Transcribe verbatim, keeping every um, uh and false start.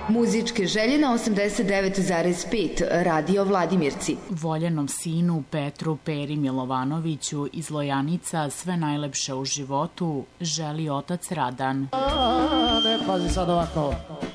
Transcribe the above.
Muzičke želje na osamdeset devet zarez pet Radio Vladimirci. Voljenom sinu Petru Peri Milovanoviću iz Lojanica sve najlepše u životu želi otac Radan. A, ne, pazi sad ovako.